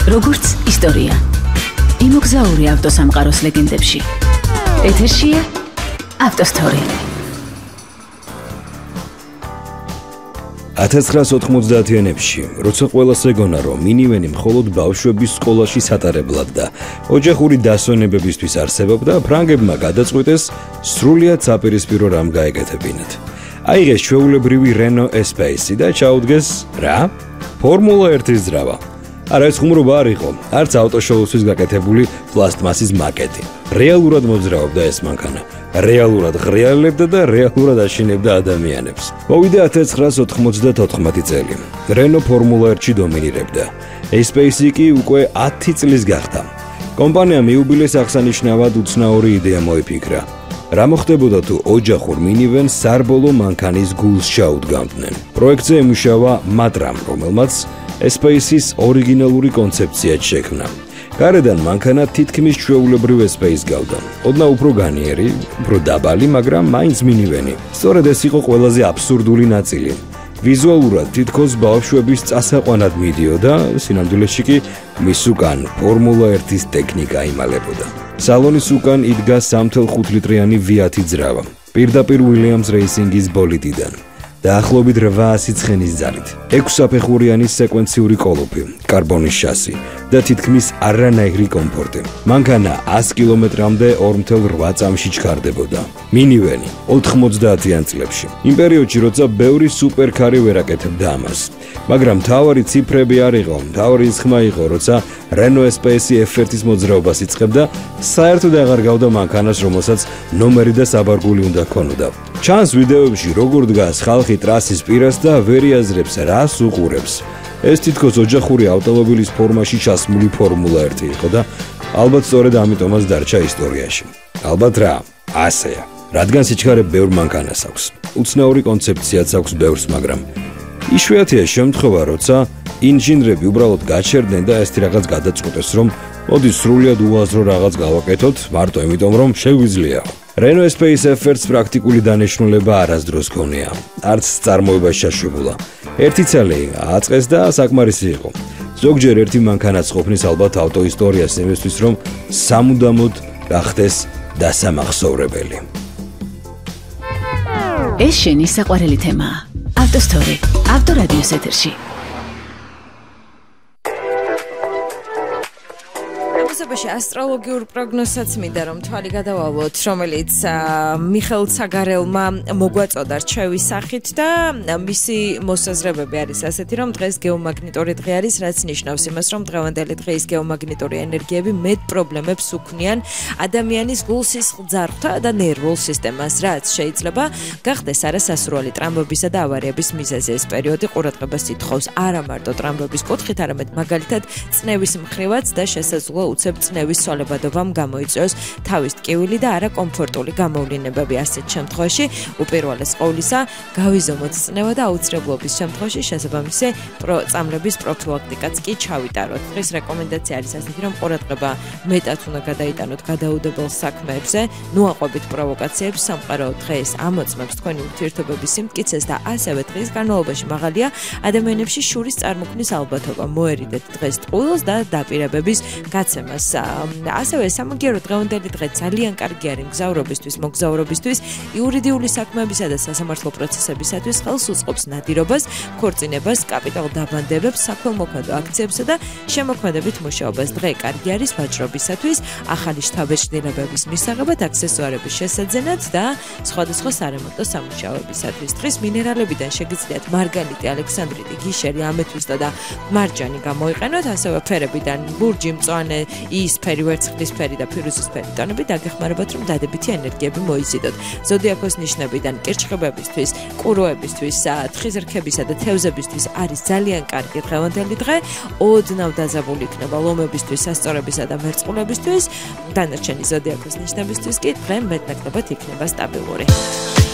როგორც ისტორია. იმოგზაური ავტოსამყაროს ლეგენდებში. ეთერშია ავტოსტორი. 1990-იანებში, როცა ყველას ეგონა, რომ მინივენი მხოლოდ ბავშვების სკოლაში სატარებლად და ოჯახური დასვენებებისთვის არსებობდა, ფრანგებმა გადაწყვიტეს სრულიად საპირისპირო რამ გაეკეთებინათ. აიღეს ჩვეულებრივი Renault Espace და ჩაუდგეს რა? ფორმულა 1-ის ძრავა. არა ეს ხუმრობა არ იყო, არც ავტოშოუსთვის გაკეთებული პლასტმასის მაკეტი. რეალურად მოძრაობდა ეს მანქანა. რეალურად ღრიალებდა და რეალურად აშენებდა ადამიანებს. მოვიდა 1994 წელი. Renault Formula 1-ში დომინირებდა. Espace კი უკვე 10 წლის გახდა. კომპანიამ იუბილეს აღსანიშნავად უცნაური იდეა მოიფიქრა. რა მოხდებოდა თუ ოჯახურ მინივენს სარბოლო მანქანის გულს ჩაუდგამდნენ. პროექტზე ემუშავა მატრამ, რომელმაც Espace-ის ორიგინალური კონცეფცია შექმნა. გარედან მანქანა თითქმის ჩვეულებრივ Espace გავდა. ოდნავ უფრო განიერი, უფრო დაბალი, მაგრამ მაინც მინივენი. სწორედ ეს იყო ყველაზე აბსურდული ნაწილი. ვიზუალურად თითქოს ბავშვების წასაყვანად მიდიოდა, სინამდვილეში კი მის უკან ფორმულა 1-ის ტექნიკა იმალებოდა. სალონის უკან იდგა 3.5 ლიტრიანი V10 ძრავა. პირდაპირ Williams Racing-ის ბოლიდიდან. დაახლოებით 800 ცხენის ძალით. 6 საფეხურიანი სეკვენციური კოლოფი, კარბონის შასი და თითქმის არანაირი კომფორტი. მანქანა 100 კილომეტრამდე 2.8 წამში ჩქარდებოდა. მინივენი 90-იან წლებში. იმ პერიოდში, როცა ბევრი სუპერკარი ვერ აკეთებდა ამას. მაგრამ მთავარი ციფრები არ იყო, მთავარი ხმა იყო, როცა Renault Espace F1-ის მოძრაობას იწყებდა, საერთოდ აღარ გავდა მანქანას, რომელსაც ნომერი და საბარგული უნდა ქონოდა. ჩანს ვიდეოებში, როგორ დგას ხალხი ტრასის პირას და ვერ იაზრებს, რას უყურებს. ეს თითქოს ოჯახური ავტომობილის ფორმაში ჩასმული ფორმულა 1 იყო და ალბათ სწორედ ამიტომაც დარჩა ისტორიაში. ალბათ რა, ასეა. რადგან სიჩქარე ბევრ მანქანას აქვს. უცნაური კონცეფციაც აქვს ბევრს, მაგრამ იშვიათია შემთხვევა, როცა ინჟინრები უბრალოდ გაჩერდნენ და ეს რაღაც გადაწყვეტეს, რომ მოდი სრულიად უაზრო რაღაც გავაკეთოთ, მარტო იმიტომ, რომ შეგვიძლია. Renault Espace F1-ს პრაქტიკული დანიშნულება არასდროს ქონია. არც წარმოებაში შეშულა. ერთი ცალი აწყეს და საკმარისი იყო. ზოგჯერ ერთი მანქანაც ყოფნის ალბათ ავტოისტორიას იმისთვის, რომ სამუდამოდ გახდეს დასამახსოვრებელი. ეს შენი საყვარელი თემაა. ავტოსტორი, ავტორადიოს ეთერში. ამასობაში ასტროლოგიურ პროგნოზსაც მინდა რომ თვალი გადავალოთ, რომელიც მიხელ ცაგარელმა მოგვაწოდა რჩევის სახით და მისი მოსაზრებები არის ასეთი, რომ დღეს გეომაგნიტური დღე არის, რაც ნიშნავს იმას, რომ დღევანდელი დღეის გეომაგნიტური ენერგიები მეტ პრობლემებს უქმნიან ადამიანის გულსისხლ ძარღვთა და ნერვულ სისტემას, რაც შეიძლება გახდეს არასასურველი ტრამვებისა და ავარიების მიზეზი. ეს პერიოდი ყურადღებას ითხოვს არა მარტო ტრამვების კუთხით, არამედ მაგალითად წნევის მხრივაც და შესაძლოა უცებ წნევის ცვალებადობამ გამოიწვიოს თავის ტკივილი და არაკომფორტული გამოვლინებები. ასეთ შემთხვევაში უპირველეს ყოვლისა გავიზომოთ წნევა და აუცილებლობის შემთხვევაში შესაბამისი წამლების პროფილაქტიკაც კი ჩავიტაროთ. დღეს რეკომენდაცია არის ასეთი, რომ ყურადღება მეტად უნდა გადაიტანოთ გადაუდებელ საქმეებზე, ნუაყვებით პროვოკაციებს, სამყარო დღეს ამოწმებს თქვენი ურთიერთობების სიმტკიცეს და ასევე დღის განმავლობაში მაღალია ადამიანებში შურის წარმოქმნის ალბათობა. მოერიდეთ დღეს ტყუილს და დაპირებების გაცემას. ასევე სამაგიერო დღევანდელი დღე ძალიან კარგი არის მგზავრობისთვის, მოგზაურობისთვის, იურიდიული საქმეებისა და სასამართლო პროცესებისათვის, ხელს უწყობს ნადირობას, ქორწინებას, კაპიტალ დაბანდებებს, საქველმოქმედო აქციებსა და შემოქმედებით მუშაობას. დღე კარგი არის ვაჭრობისათვის, ახალი შთაბეჭდილებების მისაღებად, აქსესუარების შესაძენად და სხვადასხვა სარემონტო სამუშაოებისათვის. დღეს მინერალებიდან შეგიძლიათ მარგალიტი, ალექსანდრიტი, გიშერი, ამეთვისტო და მარჯანი გამოიყენოთ, ასევე ფერებიდან ლურჯი, მწვანე, იისფერი, ვერცხლისფერი და ფირუზისფერი ტონები დაგეხმარებათ, რომ დადებითი ენერგიები მოიზიდოთ. ზოდიაქოს ნიშნებიდან კირჩხიბებისთვის, ყუროებისთვის, თხიზრქებისა და თევზებისთვის არის ძალიან კარგი დღევანდელი დღე. ოდნავ დაძაბული იქნება ლომებისთვის, სასწორებისა და მერწყულებისთვის. დანარჩენი ზოდიაქოს ნიშნებისთვის კი დღე მეტნაკლებად იქნება სტაბილური.